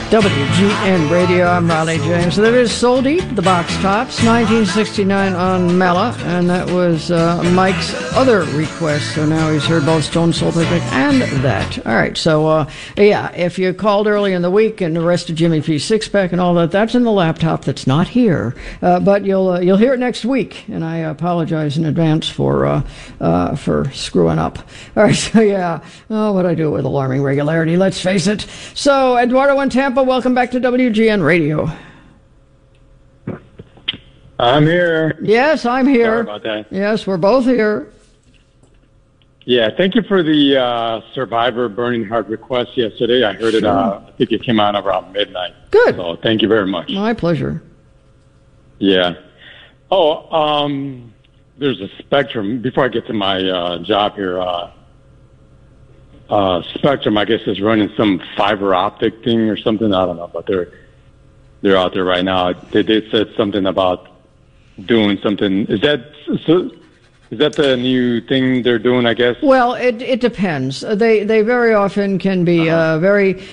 WGN Radio, I'm Riley James. So that is Soul Deep, the Box Tops, 1969 on Mela, and that was Mike's other request. So now he's heard both Stone Soul Picnic and that. All right, so yeah, if you called early in the week and the rest of Jimmy P. Sixpack and all that, that's in the laptop that's not here, but you'll hear it next week, and I apologize in advance for screwing up. All right, so yeah, what I do with alarming regularity, let's face it. So Eduardo in Tampa, welcome back to WGN Radio. I'm here. Yes, I'm here. Sorry about that. Yes, we're both here. Yeah, thank you for the Survivor Burning Heart request yesterday. I heard it, I think it came out around midnight. Good. So thank you very much. My pleasure. Yeah. There's a Spectrum. Before I get to my job here, Spectrum, I guess, is running some fiber optic thing or something. I don't know, but they're out there right now. They said something about doing something. Is that the new thing they're doing, I guess? Well, it depends. They very often can be very